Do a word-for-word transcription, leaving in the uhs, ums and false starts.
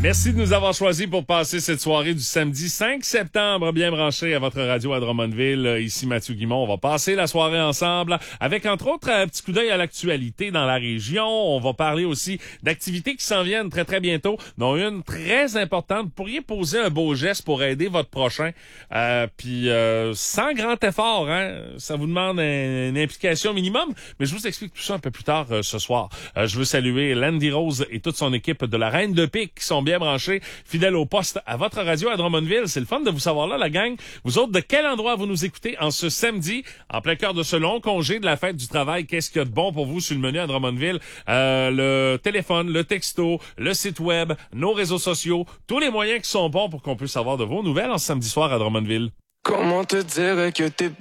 Merci de nous avoir choisis pour passer cette soirée du samedi cinq septembre, bien branché à votre radio à Drummondville. Ici Mathieu Guimond. On va passer la soirée ensemble avec, entre autres, un petit coup d'œil à l'actualité dans la région. On va parler aussi d'activités qui s'en viennent très, très bientôt, dont une très importante. Vous pourriez poser un beau geste pour aider votre prochain. Euh, puis euh, sans grand effort, hein. Ça vous demande un, une implication minimum, mais je vous explique tout ça un peu plus tard euh, ce soir. Euh, je veux saluer Landy Rose et toute son équipe de la Reine de Pique qui sont bien branchés, fidèles au poste à votre radio à Drummondville. C'est le fun de vous savoir là, la gang. Vous autres, de quel endroit vous nous écoutez en ce samedi, en plein cœur de ce long congé de la fête du travail? Qu'est-ce qu'il y a de bon pour vous sur le menu à Drummondville? Euh, le téléphone, le texto, le site web, nos réseaux sociaux, tous les moyens qui sont bons pour qu'on puisse avoir de vos nouvelles en ce samedi soir à Drummondville. Comment te dire que t'es